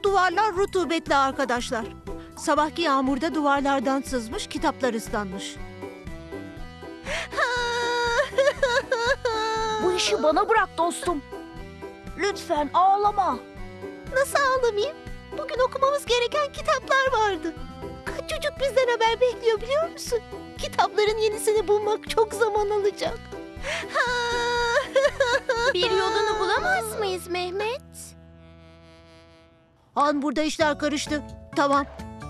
duvarlar rutubetli arkadaşlar. Sabahki yağmurda duvarlardan sızmış, kitaplar ıslanmış. Bu işi bana bırak dostum. Lütfen ağlama. Nasıl ağlamayayım? Bugün okumamız gereken kitaplar vardı. Kaç çocuk bizden haber bekliyor biliyor musun? Kitapların yenisini bulmak çok zaman alacak. Bir yolunu bulamaz mıyız Mehmet? Han, burada işler karıştı. Tamam.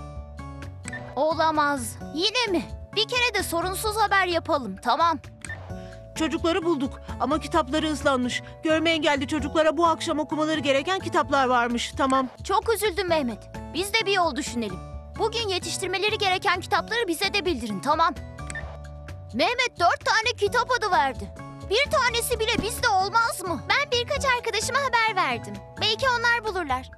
Olamaz. Yine mi? Bir kere de sorunsuz haber yapalım, tamam. Çocukları bulduk ama kitapları ıslanmış. Görme engelli çocuklara bu akşam okumaları gereken kitaplar varmış. Tamam. Çok üzüldüm Mehmet. Biz de bir yol düşünelim. Bugün yetiştirmeleri gereken kitapları bize de bildirin, tamam. Mehmet 4 tane kitap adı verdi. Bir tanesi bile bizde olmaz mı? Ben birkaç arkadaşıma haber verdim. Belki onlar bulurlar.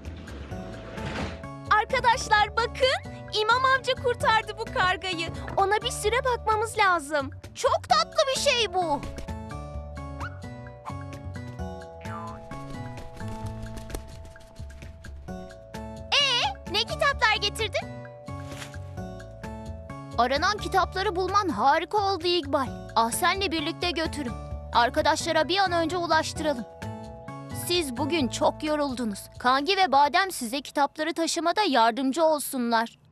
Arkadaşlar bakın, İmam amca kurtardı bu kargayı. Ona bir süre bakmamız lazım. Çok tatlı bir şey bu. Ne kitaplar getirdin? Aranan kitapları bulman harika oldu İkbal. Ahsen'le birlikte götürün. Arkadaşlara bir an önce ulaştıralım. Siz bugün çok yoruldunuz. Kangi ve Badem size kitapları taşımada yardımcı olsunlar.